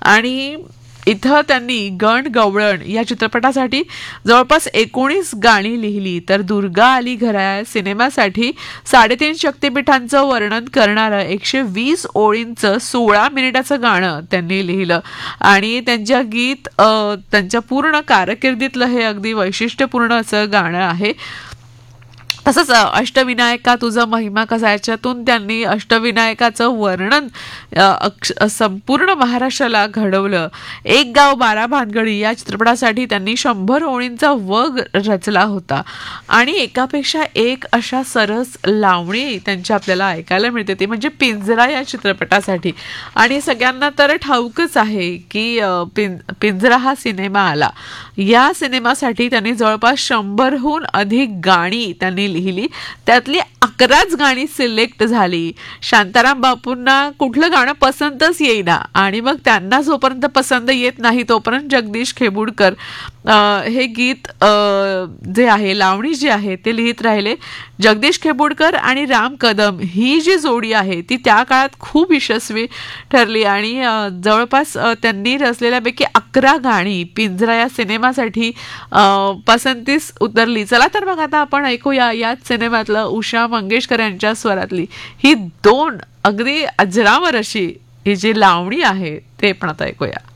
आणि इथं त्यांनी गण गवळण या चित्रपटासाठी जवळपास 19 गाणी लिहिली, तर दुर्गा आली घरात सिनेमासाठी 3.5 शक्तिपीठांचं वर्णन करणारं 120 ओळींचं 16 मिनिटाचं गाणं त्यांनी लिहिलं. आणि त्यांच्या पूर्ण कारकिर्दीतलं हे अगदी वैशिष्ट्यपूर्ण असं गाणं आहे. तसंच अष्टविनायका तुझा महिमा कसा, याच्यातून त्यांनी अष्टविनायकाचं वर्णन संपूर्ण महाराष्ट्राला घडवलं. एक गाव 12 भानगडी या चित्रपटासाठी त्यांनी 100 ओळींचा वग रचला होता. आणि एकापेक्षा एक अशा सरस लावणी त्यांच्या आपल्याला ऐकायला मिळते, ती म्हणजे पिंजरा या चित्रपटासाठी. आणि सगळ्यांना तर ठाऊकच आहे की पिंजरा हा सिनेमा आला, या सिनेमासाठी त्यांनी जवळपास 100हून अधिक गाणी त्यांनी लिहिली. त्यातली 11च गाणी सिलेक्ट झाली. शांताराम बापूंना कुठलं गाणं पसंतच येईना, आणि मग त्यांना जोपर्यंत पसंत येत नाही तोपर्यंत जगदीश खेबुडकर हे गीत जे आहे, लावणी जी आहे ते लिहित राहिले. जगदीश खेबुडकर आणि राम कदम ही जी जोडी आहे ती त्या काळात खूप यशस्वी ठरली. आणि जवळपास त्यांनी रचलेल्यापैकी 11 गाणी पिंजरा या सिनेमासाठी पसंतीस उतरली. चला तर मग आता आपण ऐकूया याच सिनेमातलं उषा मंगेशकर यांच्या स्वरातली ही 2 अगदी अजरामर अशी ही जी लावणी आहे ते पण आता ऐकूया.